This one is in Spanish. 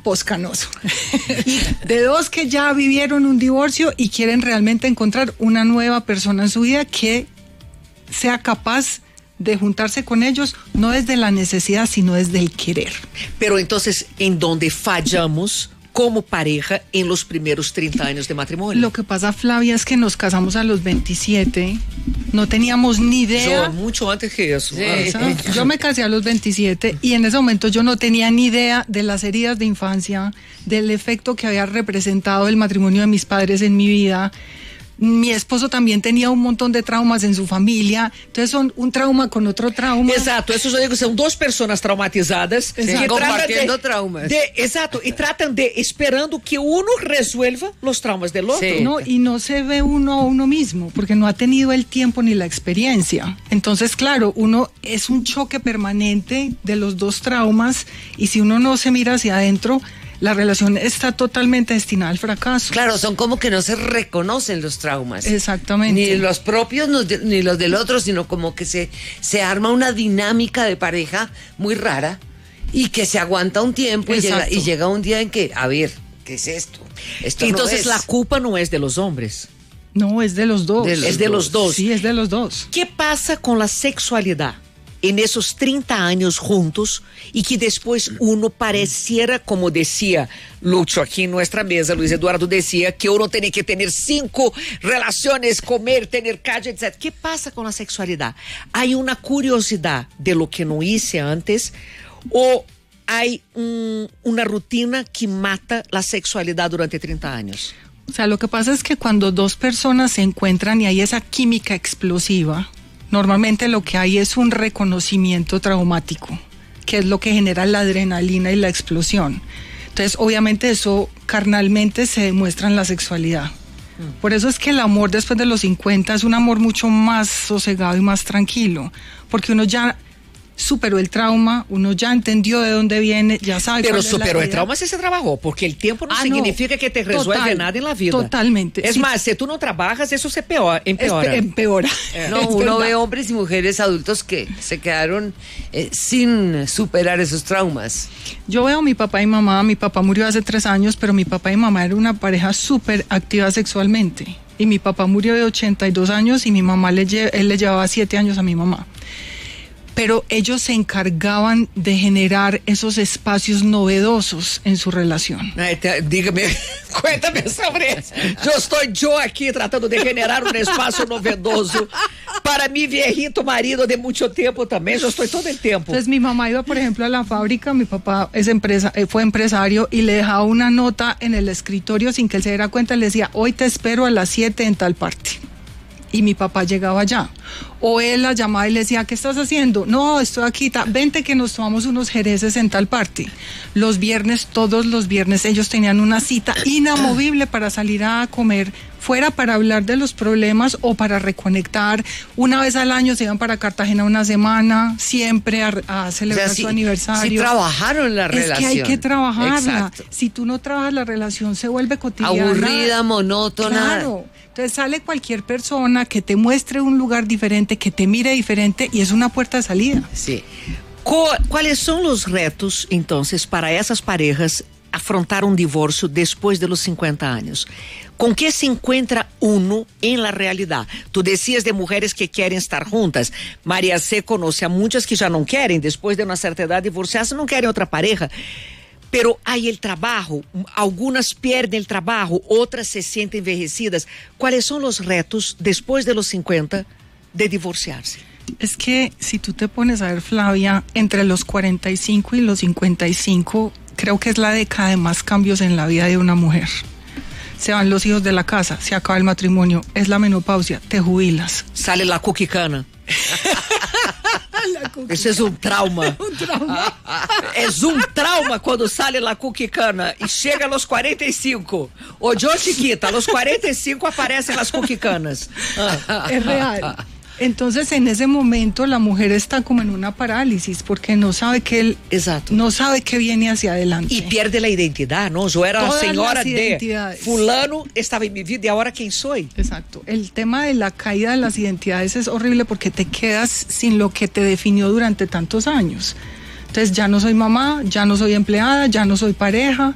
poscanoso. De dos que ya vivieron un divorcio y quieren realmente encontrar una nueva persona en su vida que sea capaz de juntarse con ellos, no desde la necesidad, sino desde el querer. Pero entonces, ¿en dónde fallamos como pareja en los primeros 30 años de matrimonio? Lo que pasa, Flavia, es que nos casamos a los 27, no teníamos ni idea. Yo mucho antes que eso. Sí. Yo me casé a los 27 y en ese momento yo no tenía ni idea de las heridas de infancia, del efecto que había representado el matrimonio de mis padres en mi vida. Mi esposo también tenía un montón de traumas en su familia, entonces son un trauma con otro trauma. Exato, eso yo digo, son dos personas traumatizadas que compartiendo traumas. Exato, y tratan de esperando que uno resuelva los traumas del otro. Sí. No, y no se ve uno a uno mismo, porque no ha tenido el tiempo ni la experiencia. Entonces, claro, uno es un choque permanente de los dos traumas, y si uno no se mira hacia adentro, la relación está totalmente destinada al fracaso. Claro, son como que no se reconocen los traumas. Exactamente. Ni los propios ni los del otro, sino como que se arma una dinámica de pareja muy rara y que se aguanta un tiempo y llega un día en que, a ver, ¿qué es esto? Entonces la culpa no es de los hombres. No, es de los dos. Es de los dos. Sí, es de los dos. ¿Qué pasa con la sexualidad en esos 30 años juntos y que después uno pareciera, como decía Lucho aquí en nuestra mesa, Luis Eduardo decía que uno tiene que tener 5 relaciones, comer, tener calle, etc. ¿Qué pasa con la sexualidad? ¿Hay una curiosidad de lo que no hice antes o hay una rutina que mata la sexualidad durante 30 años? O sea, lo que pasa es que cuando dos personas se encuentran y hay esa química explosiva, normalmente lo que hay es un reconocimiento traumático, que es lo que genera la adrenalina y la explosión. Entonces, obviamente eso carnalmente se demuestra en la sexualidad. Por eso es que el amor después de los 50 es un amor mucho más sosegado y más tranquilo, porque uno ya superó el trauma, uno ya entendió de dónde viene, ya sabe pero cuál es la superó el herida. trauma si se trabajó, porque el tiempo no significa que te resuelve nada en la vida. Totalmente. Es más, si tú no trabajas, eso se empeora. Empeora. No, uno ve hombres y mujeres adultos que se quedaron sin superar esos traumas. Yo veo a mi papá y mamá. Mi papá murió hace 3 años, pero mi papá y mamá eran una pareja súper activa sexualmente. Y mi papá murió de 82 años y mi mamá él le llevaba 7 años a mi mamá. Pero ellos se encargaban de generar esos espacios novedosos en su relación. Dígame, cuéntame sobre eso. Yo aquí tratando de generar un espacio novedoso para mi viejito marido de mucho tiempo también. Yo estoy todo el tiempo. Entonces mi mamá iba, por ejemplo, a la fábrica. Mi papá fue empresario y le dejaba una nota en el escritorio sin que él se diera cuenta. Le decía, hoy te espero a las 7 en tal parte. Y mi papá llegaba allá. O él la llamaba y le decía, ¿qué estás haciendo? No, estoy aquí, vente que nos tomamos unos jereces en tal parte. Los viernes, todos los viernes, ellos tenían una cita inamovible para salir a comer, fuera para hablar de los problemas o para reconectar. Una vez al año se iban para Cartagena una semana, siempre a celebrar su aniversario. Sí trabajaron la relación. Es que hay que trabajarla. Exacto. Si tú no trabajas la relación, se vuelve cotidiana. Aburrida, monótona. Claro. Entonces sale cualquier persona que te muestre un lugar diferente, que te mire diferente y es una puerta de salida. Sí. ¿Cuáles son los retos, entonces, para esas parejas afrontar un divorcio después de los 50 años? ¿Con qué se encuentra uno en la realidad? Tú decías de mujeres que quieren estar juntas. María C. conoce a muchas que ya no quieren, después de una cierta edad divorciarse, no quieren otra pareja. Pero hay el trabajo, algunas pierden el trabajo, otras se sienten envejecidas. ¿Cuáles son los retos después de los 50 de divorciarse? Es que si tú te pones a ver, Flavia, entre los 45 y los 55, creo que es la década de más cambios en la vida de una mujer. Se van los hijos de la casa, se acaba el matrimonio, es la menopausia, te jubilas. Sale la cuquicana. Ese es un trauma. Es un trauma cuando sale la cuquicana y llega a los 45. O yo chiquita, a los 45 aparecen las cuquicanas. Es real. Entonces, en ese momento la mujer está como en una parálisis porque no sabe no sabe qué viene hacia adelante. Y pierde la identidad, ¿no? Yo era Todas la señora las de identidades. fulano, estaba en mi vida y ahora ¿quién soy? Exacto. El tema de la caída de las identidades es horrible porque te quedas sin lo que te definió durante tantos años. Entonces ya no soy mamá, ya no soy empleada, ya no soy pareja,